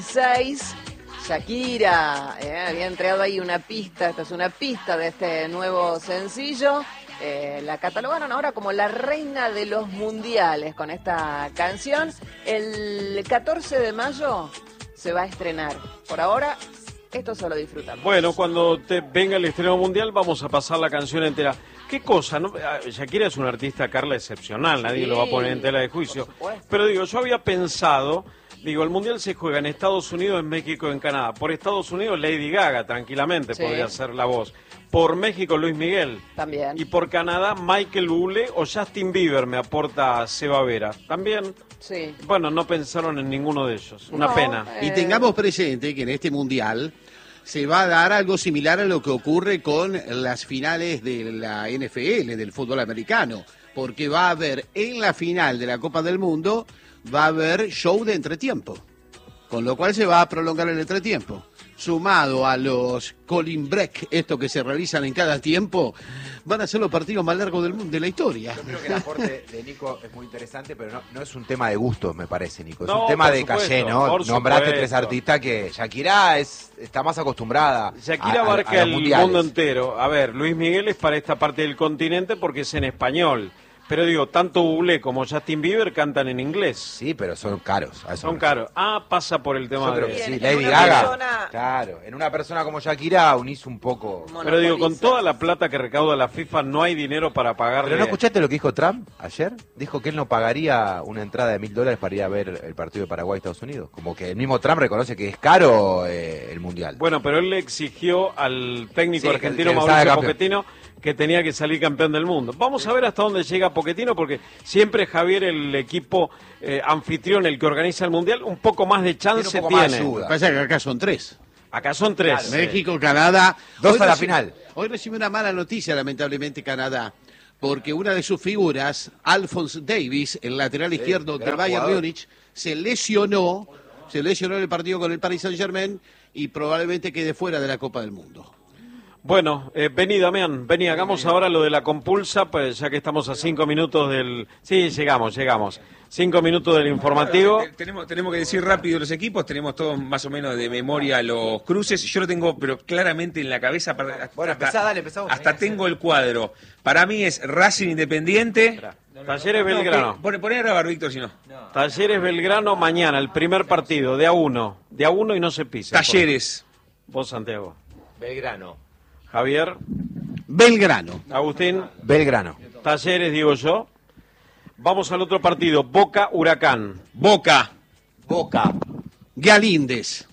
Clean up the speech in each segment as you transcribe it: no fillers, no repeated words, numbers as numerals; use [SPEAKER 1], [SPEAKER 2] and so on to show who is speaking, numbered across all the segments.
[SPEAKER 1] 6. Shakira había entregado ahí una pista, esta es una pista de este nuevo sencillo. La catalogaron ahora como la reina de los mundiales con esta canción. El 14 de mayo se va a estrenar. Por ahora, esto solo disfrutamos.
[SPEAKER 2] Bueno, cuando venga el estreno mundial vamos a pasar la canción entera. ¿Qué cosa? ¿No? Shakira es una artista, Carla, excepcional, nadie lo va a poner en tela de juicio. Pero digo, yo había pensado... el Mundial se juega en Estados Unidos, en México y en Canadá. Por Estados Unidos, Lady Gaga, tranquilamente, podría ser la voz. Por México, Luis Miguel.
[SPEAKER 1] También.
[SPEAKER 2] Y por Canadá, Michael Bublé o Justin Bieber, me aporta Seba Vera. También.
[SPEAKER 1] Sí.
[SPEAKER 2] Bueno, no pensaron en ninguno de ellos. Una pena.
[SPEAKER 3] Y tengamos presente que en este Mundial se va a dar algo similar a lo que ocurre con las finales de la NFL, del fútbol americano. Porque va a haber en la final de la Copa del Mundo... va a haber show de entretiempo, con lo cual se va a prolongar el entretiempo. Sumado a los Colin Break, estos que se realizan en cada tiempo, van a ser los partidos más largos del mundo, de la historia.
[SPEAKER 4] Yo creo que el aporte de Nico es muy interesante, pero no es un tema de gustos, me parece, Nico. Es
[SPEAKER 2] No,
[SPEAKER 4] un tema de
[SPEAKER 2] supuesto,
[SPEAKER 4] calle, ¿no? Nombraste tres artistas que Shakira está más acostumbrada.
[SPEAKER 2] Shakira abarca el mundo entero. A ver, Luis Miguel es para esta parte del continente porque es en español. Pero digo, tanto Bublé como Justin Bieber cantan en inglés.
[SPEAKER 4] Sí, pero son caros.
[SPEAKER 2] Son caros. Pasa por el tema de...
[SPEAKER 4] Sí, Lady Gaga. Claro, en una persona como Shakira unís un poco.
[SPEAKER 2] Pero digo, con toda la plata que recauda la FIFA no hay dinero para pagarle...
[SPEAKER 4] ¿Pero no escuchaste lo que dijo Trump ayer? Dijo que él no pagaría una entrada de $1.000 para ir a ver el partido de Paraguay-Estados Unidos. Como que el mismo Trump reconoce que es caro el Mundial.
[SPEAKER 2] Bueno, pero él le exigió al técnico argentino Mauricio Pochettino que tenía que salir campeón del mundo. Vamos a ver hasta dónde llega Pochettino, porque siempre Javier, el equipo anfitrión, el que organiza el Mundial, un poco más de chance tiene.
[SPEAKER 3] Lo que pasa es que acá son tres.
[SPEAKER 2] Acá son tres.
[SPEAKER 3] Claro, México, Canadá.
[SPEAKER 4] Dos a la final.
[SPEAKER 3] Hoy recibe una mala noticia, lamentablemente, Canadá, porque una de sus figuras, Alphonse Davies, el lateral izquierdo del Bayern Múnich, se lesionó en el partido con el Paris Saint-Germain y probablemente quede fuera de la Copa del Mundo.
[SPEAKER 2] Bueno, vení Damián, vení, hagamos ahora lo de la compulsa, pues ya que estamos a 5 minutos del... Sí, llegamos. 5 minutos del informativo.
[SPEAKER 5] Bueno, tenemos que decir rápido los equipos, tenemos todos más o menos de memoria los cruces. Yo lo tengo, pero claramente en la cabeza.
[SPEAKER 4] Bueno, empezamos.
[SPEAKER 5] Hasta tengo el cuadro. Para mí es Racing Independiente.
[SPEAKER 2] Talleres Belgrano.
[SPEAKER 5] Poné a grabar, Víctor, si no.
[SPEAKER 2] Talleres Belgrano mañana, el primer partido, de a uno y no se pisa.
[SPEAKER 5] Talleres.
[SPEAKER 2] Vos, Santiago.
[SPEAKER 4] Belgrano.
[SPEAKER 2] Javier.
[SPEAKER 3] Belgrano.
[SPEAKER 2] Agustín.
[SPEAKER 4] Belgrano.
[SPEAKER 2] Talleres, digo yo. Vamos al otro partido, Boca Huracán.
[SPEAKER 5] Boca.
[SPEAKER 3] Galíndez.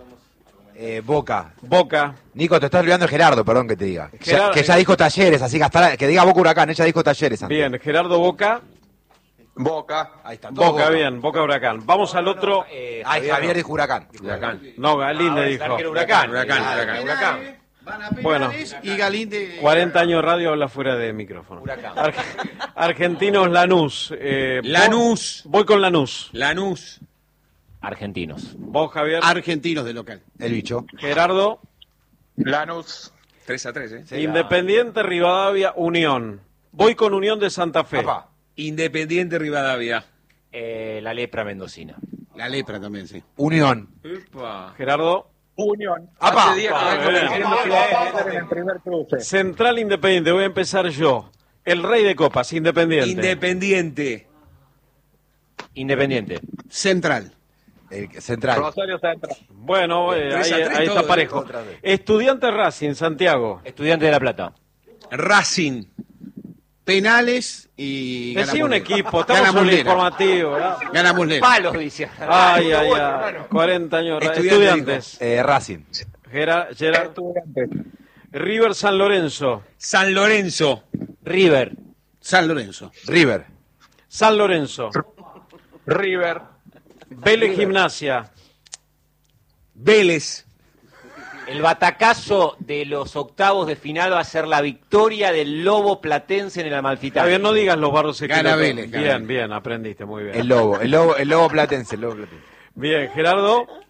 [SPEAKER 4] Boca. Nico, te estás olvidando de Gerardo, perdón que te diga. Que ya dijo Talleres, así que diga Boca Huracán, ella dijo Talleres antes.
[SPEAKER 2] Bien, Gerardo Boca.
[SPEAKER 6] Ahí está.
[SPEAKER 2] Boca, bien, Boca Huracán. Vamos al otro.
[SPEAKER 4] Javier dijo Huracán.
[SPEAKER 2] No, Galíndez dijo.
[SPEAKER 5] Huracán.
[SPEAKER 2] Bueno,
[SPEAKER 3] y Galíndez.
[SPEAKER 2] 40 años de radio, habla fuera de micrófono. Argentinos Lanús.
[SPEAKER 5] Lanús.
[SPEAKER 2] Voy con Lanús.
[SPEAKER 7] Argentinos.
[SPEAKER 2] Vos, Javier.
[SPEAKER 3] Argentinos de local.
[SPEAKER 4] El bicho.
[SPEAKER 2] Gerardo.
[SPEAKER 6] Lanús.
[SPEAKER 5] 3-3,
[SPEAKER 2] Independiente Rivadavia Unión. Voy con Unión de Santa Fe.
[SPEAKER 5] Independiente Rivadavia.
[SPEAKER 7] La lepra mendocina.
[SPEAKER 3] La lepra también, sí.
[SPEAKER 4] Unión.
[SPEAKER 2] Gerardo.
[SPEAKER 6] Unión.
[SPEAKER 4] ¡Apa!
[SPEAKER 6] Hace días que vengo diciendo que va a meter en el primer cruce.
[SPEAKER 2] Central Independiente, voy a empezar yo. El rey de copas, Independiente.
[SPEAKER 7] Independiente.
[SPEAKER 3] Central.
[SPEAKER 4] Central.
[SPEAKER 6] Rosario Central.
[SPEAKER 2] Bueno, ahí está parejo. Estudiante Racing, Santiago.
[SPEAKER 7] Estudiante de La Plata.
[SPEAKER 5] Racing.
[SPEAKER 3] Penales y...
[SPEAKER 2] Decí un equipo, estamos en el informativo.
[SPEAKER 3] Ganamos Lera.
[SPEAKER 7] Palos, dice.
[SPEAKER 2] Ay. 40 años. Estudiantes.
[SPEAKER 4] Racing.
[SPEAKER 2] Gerard. River San Lorenzo.
[SPEAKER 5] San Lorenzo.
[SPEAKER 7] River.
[SPEAKER 3] San Lorenzo.
[SPEAKER 4] River.
[SPEAKER 2] San Lorenzo.
[SPEAKER 6] River.
[SPEAKER 2] Vélez Gimnasia.
[SPEAKER 5] Vélez.
[SPEAKER 7] El batacazo de los octavos de final va a ser la victoria del Lobo Platense en el Amalfitano.
[SPEAKER 2] Javier, no digas los barros
[SPEAKER 3] Gana Vélez.
[SPEAKER 2] Bien, aprendiste muy bien.
[SPEAKER 4] El lobo platense.
[SPEAKER 2] Bien, Gerardo.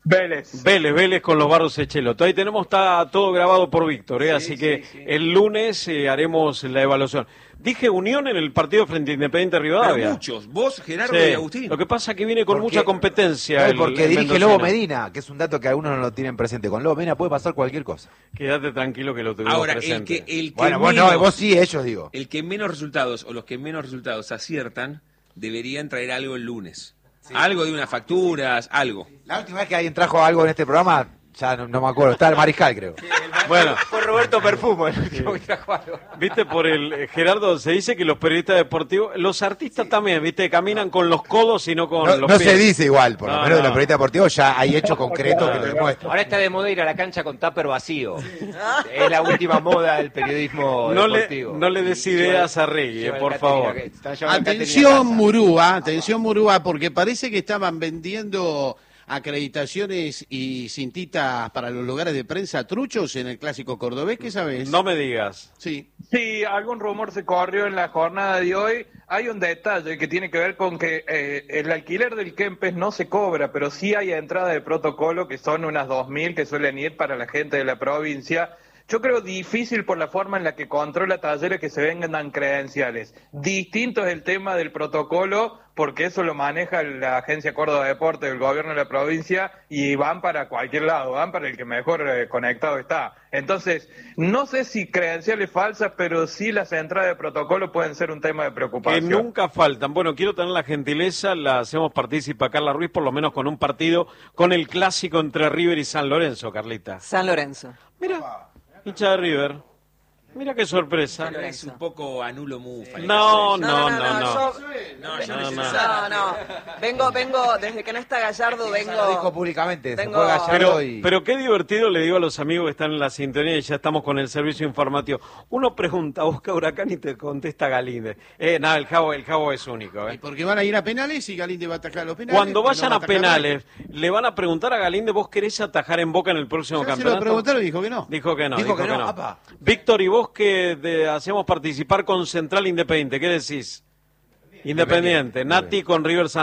[SPEAKER 2] Vélez con los Barros Echelotto. Ahí tenemos, está todo grabado por Víctor, así que el lunes haremos la evaluación. Dije Unión en el partido frente a Independiente Rivadavia.
[SPEAKER 5] Pero muchos, vos, Gerardo
[SPEAKER 2] Sí.
[SPEAKER 5] y Agustín.
[SPEAKER 2] Lo que pasa es que viene con mucha competencia.
[SPEAKER 4] No, porque dirige
[SPEAKER 2] mendocino.
[SPEAKER 4] Lobo Medina, que es un dato que algunos no lo tienen presente. Con Lobo Medina puede pasar cualquier cosa.
[SPEAKER 2] Quédate tranquilo que lo tuvimos
[SPEAKER 5] Ahora,
[SPEAKER 2] presente.
[SPEAKER 5] el que
[SPEAKER 4] Bueno, vos
[SPEAKER 5] menos,
[SPEAKER 4] no, vos sí, ellos digo.
[SPEAKER 5] el que menos resultados o los que menos resultados aciertan deberían traer algo el lunes. Algo de unas facturas, algo.
[SPEAKER 4] La última vez que alguien trajo algo en este programa, ya no me acuerdo, estaba el Mariscal, creo.
[SPEAKER 2] Bueno,
[SPEAKER 7] Fue Roberto Perfumo el último que trajo algo.
[SPEAKER 2] viste, por el Gerardo, se dice que los periodistas deportivos, los artistas también, viste, caminan con los codos y no con
[SPEAKER 4] No,
[SPEAKER 2] los
[SPEAKER 4] no
[SPEAKER 2] pies.
[SPEAKER 4] se dice igual, por lo
[SPEAKER 2] No,
[SPEAKER 4] menos de
[SPEAKER 2] no.
[SPEAKER 4] los periodistas deportivos ya hay hechos concretos que lo demuestran.
[SPEAKER 7] Ahora está de moda ir a la cancha con tupper vacío. Es la última moda del periodismo deportivo.
[SPEAKER 2] No le des ideas a Reggie, por favor.
[SPEAKER 3] Atención Murúa, porque parece que estaban vendiendo acreditaciones y cintitas para los lugares de prensa truchos en el Clásico Cordobés, ¿qué sabes?
[SPEAKER 2] No me digas.
[SPEAKER 3] Sí.
[SPEAKER 6] Sí, algún rumor se corrió en la jornada de hoy. Hay un detalle que tiene que ver con que el alquiler del Kempes no se cobra, pero sí hay entrada de protocolo, que son unas 2.000 que suelen ir para la gente de la provincia. Yo creo difícil por la forma en la que controla Talleres que se vengan credenciales. Distinto es el tema del protocolo, porque eso lo maneja la Agencia Córdoba Deporte del gobierno de la provincia y van para cualquier lado, van para el que mejor conectado está. Entonces, no sé si credenciales falsas, pero sí las entradas de protocolo pueden ser un tema de
[SPEAKER 2] Que
[SPEAKER 6] preocupación.
[SPEAKER 2] nunca faltan. Bueno, quiero tener la gentileza, la hacemos partícipa a Carla Ruiz, por lo menos con un partido, con el clásico entre River y San Lorenzo, Carlita.
[SPEAKER 1] San Lorenzo.
[SPEAKER 2] Mira, hincha de River. Mira qué sorpresa.
[SPEAKER 5] Pero es un poco anulo mufa.
[SPEAKER 2] No.
[SPEAKER 1] Vengo, desde que no está Gallardo,
[SPEAKER 4] Lo dijo
[SPEAKER 1] vengo...
[SPEAKER 4] públicamente, se
[SPEAKER 1] vengo-
[SPEAKER 4] fue Gallardo
[SPEAKER 2] Pero qué divertido, le digo a los amigos que están en la sintonía y ya estamos con el servicio informativo. Uno pregunta, busca Huracán y te contesta Galíndez. Nada, el Javo es único.
[SPEAKER 3] ¿Y por qué van a ir a penales y Galíndez va a atajar los penales?
[SPEAKER 2] Cuando
[SPEAKER 3] ¿No
[SPEAKER 2] vayan
[SPEAKER 3] va
[SPEAKER 2] a
[SPEAKER 3] atajar
[SPEAKER 2] penales, le van a preguntar a Galíndez, ¿vos querés atajar en Boca en el próximo
[SPEAKER 3] Ya se
[SPEAKER 2] campeonato?
[SPEAKER 3] lo preguntaron y dijo que no.
[SPEAKER 2] Dijo que no.
[SPEAKER 4] Dijo que no, apa.
[SPEAKER 2] Víctor, ¿y vos que hacemos participar con Central Independiente? ¿Qué decís? Independiente. Nati con River San